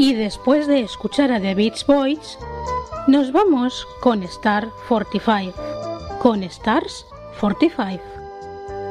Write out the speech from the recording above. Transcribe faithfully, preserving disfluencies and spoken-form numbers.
Y después de escuchar a The Beach Boys, nos vamos con Star cuarenta y cinco, con Stars cuarenta y cinco.